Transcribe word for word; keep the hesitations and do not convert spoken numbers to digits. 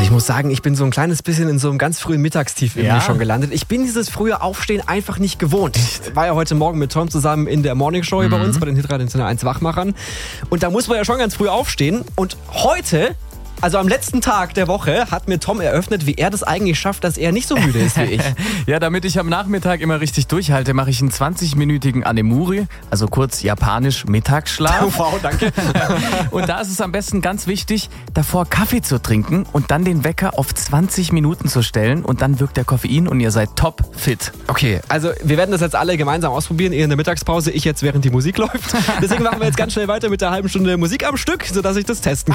Ich muss sagen, ich bin so ein kleines bisschen in so einem ganz frühen Mittagstief irgendwie Ja? schon gelandet. Ich bin dieses frühe Aufstehen einfach nicht gewohnt. Ich war ja heute Morgen mit Tom zusammen in der Morningshow hier bei uns, bei den Hitradio eins Wachmachern. Und da muss man ja schon ganz früh aufstehen. Und heute, also am letzten Tag der Woche, hat mir Tom eröffnet, wie er das eigentlich schafft, dass er nicht so müde ist wie ich. Ja, damit ich am Nachmittag immer richtig durchhalte, mache ich einen zwanzig-minütigen Anemuri, also kurz japanisch Mittagsschlaf. Wow, danke. Und da ist es am besten ganz wichtig, davor Kaffee zu trinken und dann den Wecker auf zwanzig Minuten zu stellen und dann wirkt der Koffein und ihr seid top fit. Okay, also wir werden das jetzt alle gemeinsam ausprobieren, ihr in der Mittagspause, ich jetzt während die Musik läuft. Deswegen machen wir jetzt ganz schnell weiter mit der halben Stunde Musik am Stück, sodass ich das testen kann.